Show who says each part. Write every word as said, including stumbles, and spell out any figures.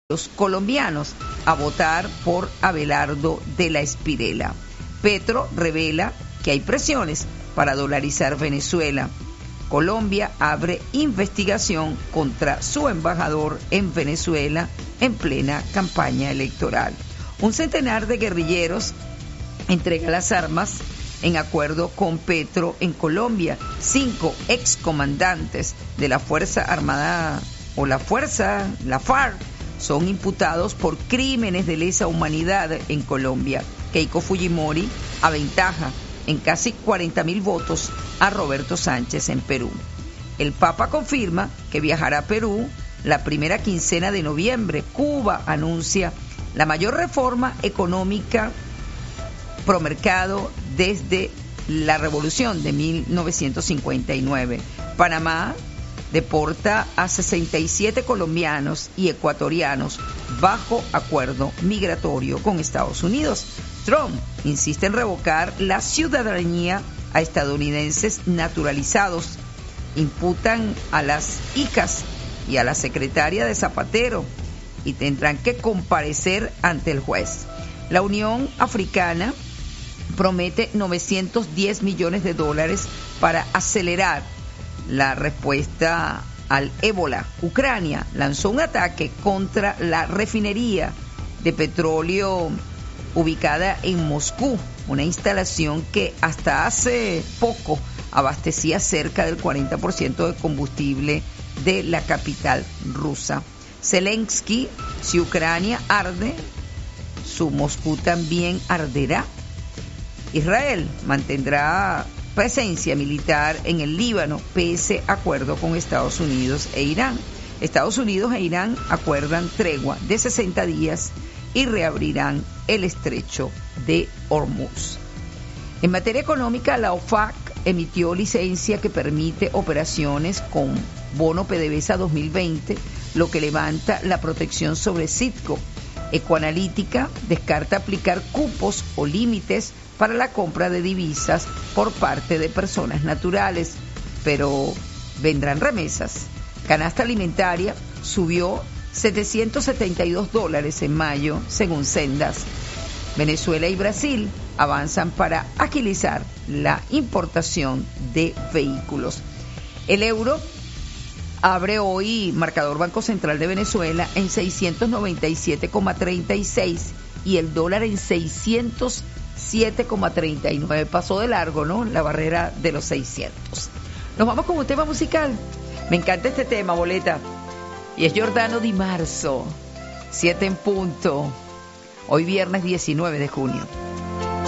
Speaker 1: los colombianos a votar por Abelardo de la Espriella. Petro revela que hay presiones para dolarizar Venezuela. Colombia abre investigación contra su embajador en Venezuela en plena campaña electoral. Un centenar de guerrilleros entrega las armas en acuerdo con Petro en Colombia. Cinco excomandantes de la Fuerza Armada o la Fuerza, la FARC, son imputados por crímenes de lesa humanidad en Colombia. Keiko Fujimori aventaja en casi cuarenta mil votos a Roberto Sánchez en Perú. El Papa confirma que viajará a Perú la primera quincena de noviembre. Cuba anuncia la mayor reforma económica promercado desde la revolución de mil novecientos cincuenta y nueve. Panamá deporta a sesenta y siete colombianos y ecuatorianos bajo acuerdo migratorio con Estados Unidos. Trump insiste en revocar la ciudadanía a estadounidenses naturalizados. Imputan a las hijas y a la secretaria de Zapatero y tendrán que comparecer ante el juez. La Unión Africana promete novecientos diez millones de dólares para acelerar la respuesta al ébola. Ucrania lanzó un ataque contra la refinería de petróleo ubicada en Moscú, una instalación que hasta hace poco abastecía cerca del cuarenta por ciento de combustible de la capital rusa. Zelensky, si Ucrania arde, su Moscú también arderá. Israel mantendrá presencia militar en el Líbano pese a acuerdo con Estados Unidos e Irán. Estados Unidos e Irán acuerdan tregua de sesenta días y reabrirán el estrecho de Hormuz. En materia económica, la OFAC emitió licencia que permite operaciones con bono PDVSA dos mil veinte, lo que levanta la protección sobre Citgo. Ecoanalítica descarta aplicar cupos o límites para la compra de divisas por parte de personas naturales, pero vendrán remesas. Canasta alimentaria subió setecientos setenta y dos dólares en mayo, según Sendas. Venezuela y Brasil avanzan para agilizar la importación de vehículos. El euro abre hoy marcador Banco Central de Venezuela en seiscientos noventa y siete coma treinta y seis y el dólar en seiscientos siete coma treinta y nueve. Pasó de largo, ¿no? La barrera de los seiscientos. Nos vamos con un tema musical. Me encanta este tema, Boleta. Y es Giordano Di Marzo. siete en punto. Hoy viernes diecinueve de junio.